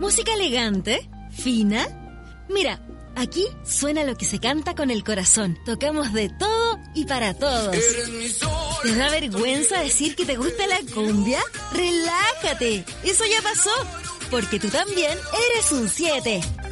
¿Música elegante? ¿Fina? Mira, aquí suena lo que se canta con el corazón. Tocamos de todo y para todos. ¿Te da vergüenza decir que te gusta la cumbia? ¡Relájate! Eso ya pasó, porque tú también eres un 7.